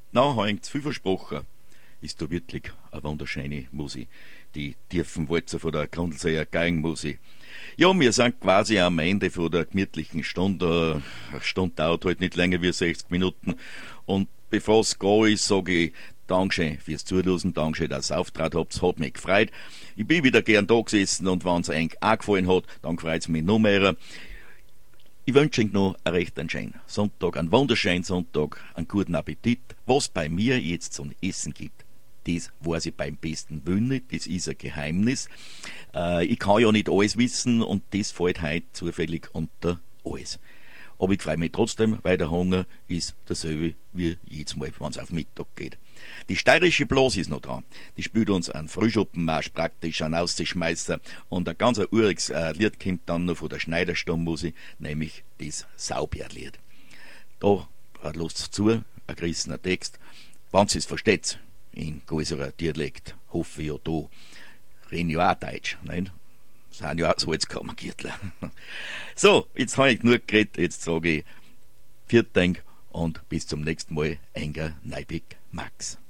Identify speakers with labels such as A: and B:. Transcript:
A: Na, habe ich zu viel versprochen. Ist da wirklich eine wunderschöne Musik. Die tiefen Walzer von der Grundlseer Geigenmusik. Ja, wir sind quasi am Ende von der gemütlichen Stunde. Eine Stunde dauert halt nicht länger wie 60 Minuten. Und bevor es geht, sage ich Dankeschön fürs Zuhören, Dankeschön, dass ihr Auftritt habt, hat mich gefreut. Ich bin wieder gern da gesessen und wenn es euch auch gefallen hat, dann freut es mich noch mehr. Ich wünsche euch noch einen recht schönen Sonntag, einen wunderschönen Sonntag, einen guten Appetit. Was bei mir jetzt zum Essen gibt, das weiß ich beim besten Willen nicht, das ist ein Geheimnis. Ich kann ja nicht alles wissen und das fällt heute zufällig unter alles. Aber ich freue mich trotzdem, weil der Hunger ist dasselbe wie jedes Mal, wenn es auf Mittag geht. Die steirische Blase ist noch dran. Die spielt uns einen Frühschuppenmarsch praktisch, einen Auszuschmeißer. Und ein ganz uriges Lied kommt dann noch von der Schneiderstammmusik, nämlich das Saubärlied. Da lasst zu, ein gerissener Text. Wenn Sie es versteht, in größerer Dialekt, hoffe ich ja da. Reden ja auch Deutsch, nein? Sind ja auch Salzkammergürtler. So, jetzt habe ich genug geredet, jetzt sage ich vielen Dank und bis zum nächsten Mal, Enger Neibig Max.